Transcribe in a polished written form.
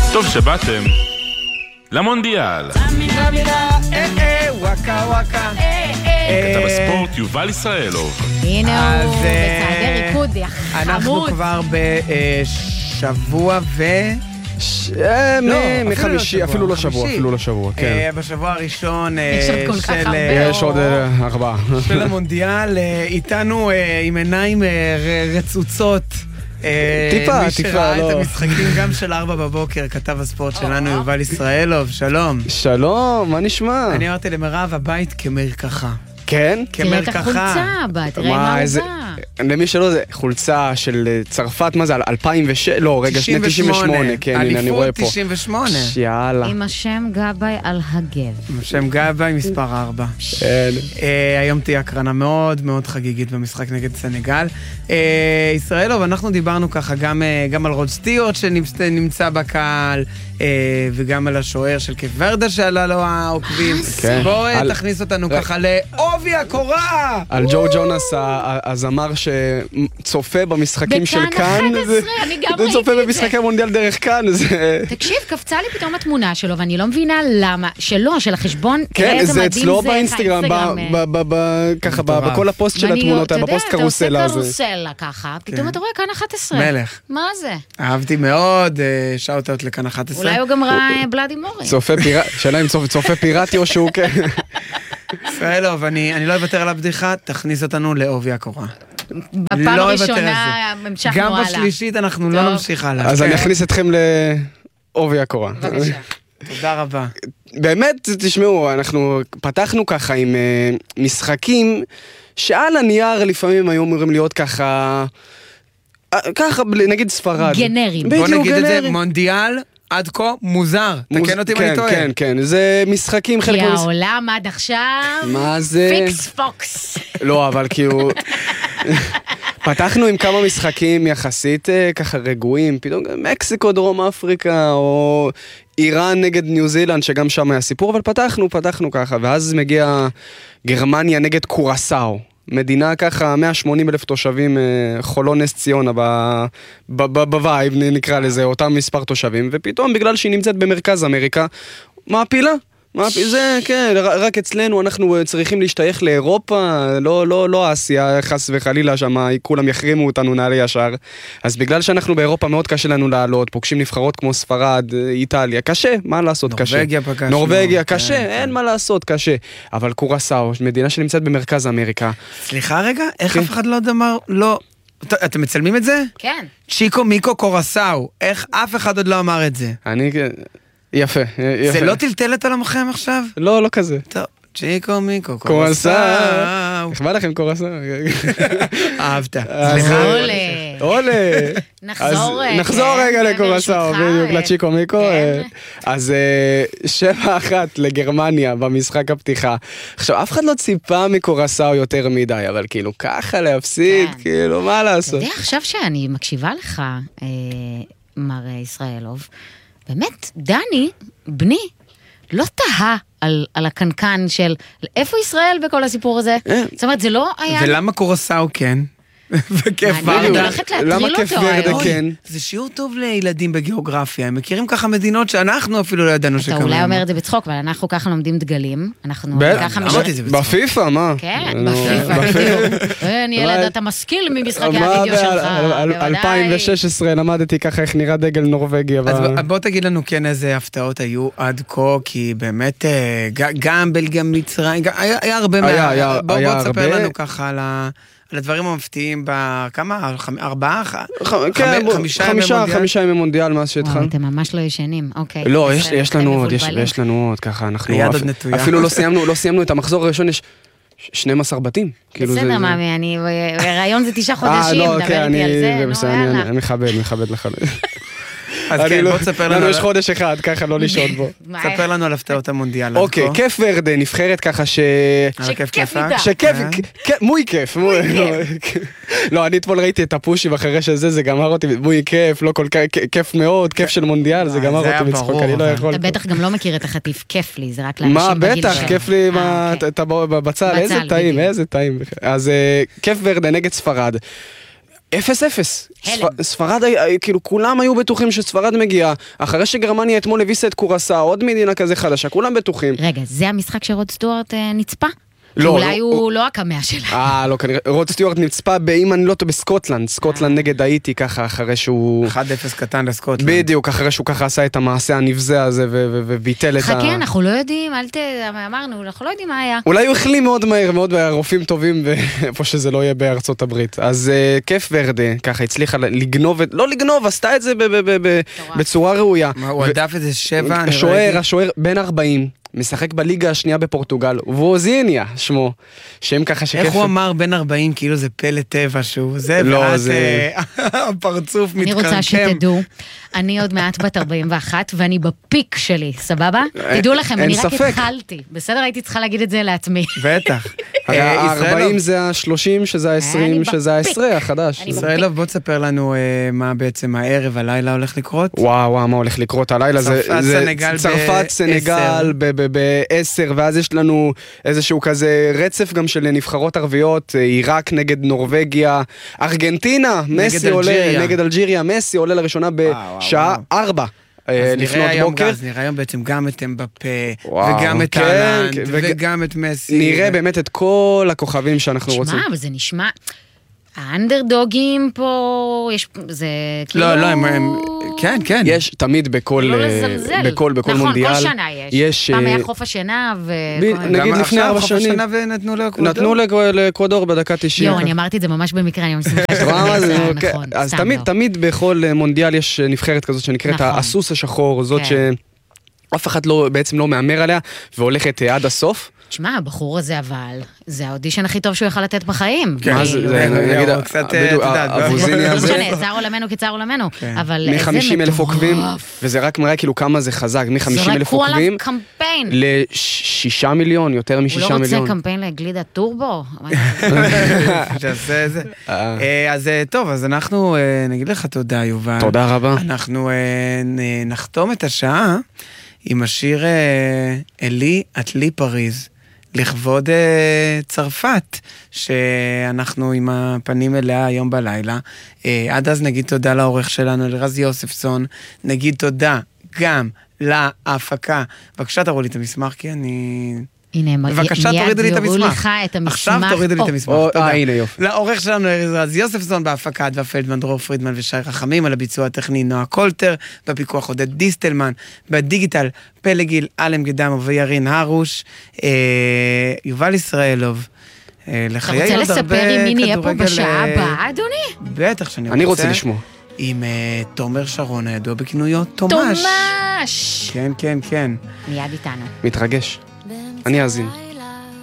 טוב שבאתם למונדיאל. וואקה וואקה. כתב הספורט יובל ישראלוב. הנה הוא בצעדי ריקוד חמוד. אנחנו כבר בשבוע מחמישי, אפילו לא שבוע, כן. בשבוע הראשון יש עוד כל כך הרבה. יש עוד 4 של המונדיאל, איתנו עם עיניים רצוצות. טיפה, מי שראה לא. את המשחקים גם של 4 בבוקר, כתב הספורט שלנו יובל ישראלוב, שלום. שלום, מה נשמע? אני אמרתי למרב, הבית כמרקחה. כן? תראה את החולצה הבא, תראה מה הוא בא. למי שלא זה חולצה של צרפת, מה זה? 2006? לא, רגע, שני 98, כן, הנה אני רואה פה. אליפות 98. יאללה. עם השם גבי על הגב. עם השם גבי מספר 4. היום תהיה הקרנה מאוד מאוד חגיגית במשחק נגד סנגל. ישראלוב, אנחנו דיברנו ככה גם על רוד סטיורט שנמצא בקהל, וגם על השוער של קייפ ורדה שעלה לו העוקבים. בואו תכניס אותנו ככה לעובי הקורה! על ג'ו ג'ונס, הזמר שצופה במשחקים של כאן. בכאן 11, אני גם ראיתי את זה. צופה במשחקי המונדיאל דרך כאן. תקשיב, קפצה לי פתאום התמונה שלו, ואני לא מבינה למה. שלו, של החשבון. כן, זה אצלו באינסטגרם, ככה, בכל הפוסט של התמונות, בפוסט קרוסלה. אתה עושה קרוסלה ככה, פתאום אתה רואה כאן 11. מלך. מה זה? אהבתי מאוד, שאוט-אוט לכאן 11. אולי הוא גם ראה בלאדי מורי. שאלה אם צופה פיראטי או שהוא כן. ישראלוב, אני לא אוותר על הבדיחה, תכניס אותנו לעובי הקורה. בפעם הראשונה המשכנו הלאה. גם בשלישית אנחנו לא נמשיך הלאה. אז אני אכניס אתכם לעובי הקורה. בבקשה. תודה רבה. באמת, תשמעו, אנחנו פתחנו ככה עם משחקים שעל הנייר לפעמים היו אמורים להיות ככה, נגיד ספרד. גנרים. בוא נגיד את זה, מונדיאל עד כה מוזר. תקן אותי אם אני טועה. כן, כן, זה משחקים חלק... כי העולם עד עכשיו... מה זה? פיקס פוקס. לא, אבל כאילו... פתחנו עם כמה משחקים יחסית ככה רגועים, פתאום מקסיקו, דרום אפריקה, או איראן נגד ניו זילנד, שגם שם היה סיפור, אבל פתחנו ככה, ואז מגיע גרמניה נגד קורסאו. מדינה ככה, 180,000 תושבים, חולון נס ציונה, בווייב נקרא לזה, אותם מספר תושבים, ופתאום בגלל שהיא נמצאת במרכז אמריקה, מעפילה. זה, כן, רק אצלנו אנחנו צריכים להשתייך לאירופה, לא אסיה, חס וחלילה, שם כולם יחרימו אותנו נעלי ישר. אז בגלל שאנחנו באירופה מאוד קשה לנו לעלות, פוגשים נבחרות כמו ספרד, איטליה, קשה, מה לעשות, קשה. נורווגיה פגשנו. נורווגיה, קשה, אין מה לעשות, קשה. אבל קורסאו, מדינה שנמצאת במרכז אמריקה. סליחה רגע, איך אף אחד לא דמר, לא... אתם מצלמים את זה? כן. צ'יקו מיקו קורסאו, איך אף אחד עוד לא אמר את זה? יפה. זה לא טלטלת על המחם עכשיו? לא כזה. טוב, צ'יקו מיקו קורסאו. איך בא לכם קורסאו? אהבת. עולה. נחזור רגע לקורסאו, בדיוק, לצ'יקו מיקו. אז 7-1 לגרמניה במשחק הפתיחה. עכשיו, אף אחד לא ציפה מקורסאו יותר מדי, אבל כאילו, ככה להפסיד, כאילו, מה לעשות? אתה יודע, עכשיו שאני מקשיבה לך, מר ישראלוב, באמת, דני, בני, לא תהה על הקנקן של איפה ישראל בכל הסיפור הזה. זאת אומרת, זה לא היה... ולמה קורסאו כן? וכיף ורדה. ורדה. הולכת להטריל למה אותו כיף ורדה היום. כן? זה שיעור טוב לילדים בגיאוגרפיה. הם מכירים ככה מדינות שאנחנו אפילו לא ידענו אתה שקמים. אולי אומר את זה בצחוק, אבל אנחנו ככה לומדים דגלים. אנחנו ככה אמרתי את זה בצחוק. בפיפה, מה? כן, בפיפה. אני ילד, אתה משכיל ממשחקי הוידאו שלך. 2016 למדתי ככה איך נראה דגל נורווגיה. אז בוא תגיד לנו כן איזה הפתעות היו עד כה, כי באמת גם בלגיה מצרים, היה הרבה מה... בוא תספר לנו ככה על הדברים המפתיעים בכמה? 4? 5 ימי מונדיאל מאז שהתחלנו. אתם ממש לא ישנים, אוקיי. לא, יש לנו עוד ככה, אנחנו היד עוד נטויה. אפילו לא סיימנו את המחזור הראשון, יש 12 בתים. בסדר, מאמי, הרעיון זה 9 חודשים, דבר איתי על זה, אני מכבד לך. אז כן, בוא תספר לנו. לנו יש חודש אחד, ככה לא לישון בו. תספר לנו על הפתעות המונדיאל. אוקיי, כיף ורדה, נבחרת ככה שכיף איתה. שכיף, מוי כיף. לא, אני אתמול ראיתי את הפושים אחרי זה גמר אותי, מוי כיף, לא כל כך, כיף מאוד, כיף של מונדיאל, זה גמר אותי מצחוק, אני לא יכול. אתה בטח גם לא מכיר את החטיף, כיף לי, זה רק לאנשים מה, בגיל בטח, כיף לי בצל, איזה טעים. אז כיף ורדה נגד ספרד. 0-0. ספרד, כאילו כולם היו בטוחים שספרד מגיעה, אחרי שגרמניה אתמול הביסה את קורסה, עוד מדינה כזה חדשה, כולם בטוחים. רגע, זה המשחק שרוד סטוארט נצפה? לא, אולי הוא לא הקמע שלה. לא, כנראה. רוד סטיוארט נצפה באם אני לא טועה בסקוטלנד, סקוטלנד נגד האיטי ככה, אחרי שהוא... 1-0 קטן לסקוטלנד. בדיוק, אחרי שהוא ככה עשה את המעשה הנבזה הזה וביטל את חכה, אנחנו לא יודעים, אמרנו, אנחנו לא יודעים מה היה. אולי הוא החלים מאוד מהר, מאוד רופאים טובים, איפה שזה לא יהיה בארצות הברית. אז כיף ורדה, ככה הצליחה לגנוב, לא לגנוב, עשתה את זה בצורה ראויה. הוא עדף איזה 7, השוער בן 40. משחק בליגה השנייה בפורטוגל, ובוזיניה שמו, שם ככה שכיף. איך הוא אמר בן 40, כאילו זה פלא טבע שהוא זה, לא, ואז זה... הפרצוף מתקרקם. אני רוצה שתדעו, אני עוד מעט בת 41, ואני בפיק שלי, סבבה? תדעו לכם, אני רק התחלתי. בסדר, הייתי צריכה להגיד את זה לעצמי. בטח. ה-40 זה ה-30, שזה ה-20, שזה ה-10 החדש. ישראלוב, בוא תספר לנו מה בעצם הערב, הלילה הולך לקרות. וואו, מה הולך לקרות הלילה? זה צרפת, סנגל, ב-10, ואז יש לנו איזשהו כזה רצף גם של נבחרות ערביות, עיראק נגד נורווגיה, ארגנטינה, מסי עולה נגד אלג'יריה, מסי עולה לראשונה בשעה 4. לפנות בוקר. אז נראה היום בעצם גם את אמבפה, וגם את הלנד, וגם את מסי. נראה באמת את כל הכוכבים שאנחנו רוצים. שמע, אבל זה נשמע... האנדרדוגים פה, זה כאילו... לא, הם... כן. יש תמיד בכל מונדיאל. נכון, כל שנה יש. פעם היה חוף השינה ו... נגיד לפני 4 שנים. חוף השינה ונתנו לאקוודור. נתנו לאקוודור בדקה 90. אני אמרתי את זה ממש במקרה, אני שמחה שאתה נכון. אז תמיד בכל מונדיאל יש נבחרת כזאת שנקראת הסוס השחור, זאת שאף אחד בעצם לא מאמר עליה, והולכת עד הסוף. תשמע, הבחור הזה אבל, זה האודישן הכי טוב שהוא יכל לתת בחיים. מה זה, נגיד, הבוזיניה הזה. לא משנה, צער עולמנו כצער עולמנו, אבל איזה מטורף. מ-50,000 עוקבים, וזה רק מראה כאילו כמה זה חזק, מ-50,000 עוקבים, ל6 מיליון, יותר מ6 מיליון. הוא לא רוצה קמפיין לגלידה טורבו? אז טוב, אז אנחנו נגיד לך תודה, יובל. תודה רבה. אנחנו נחתום את השעה עם השיר אלי אטלי פריז, לכבוד צרפת, שאנחנו עם הפנים אליה היום בלילה. עד אז נגיד תודה לעורך שלנו, לרז יוספסון, נגיד תודה גם להפקה. בבקשה תראו לי את המסמך, כי אני... הנה, בבקשה תורידו לי את יראו המסמך. לך את המסמך. עכשיו תורידו לי את המסמך. הנה יופי. לעורך שלנו רז יוספסון בהפקה, אדווה פלדמן, דרור פרידמן ושי רחמים, על הביצוע הטכני נועה קולטר, בפיקוח עודד דיסטלמן, בדיגיטל פלגיל, אלם גדמו וירין הרוש, יובל ישראלוב. אתה רוצה לספר עם מי נהיה פה בשעה הבאה, אדוני? בטח שאני רוצה. אני רוצה לשמוע. עם תומר שרון, הידוע בכינויו תומש. תומש! כן. מיד איתנו. מתרגש. אני אאזין.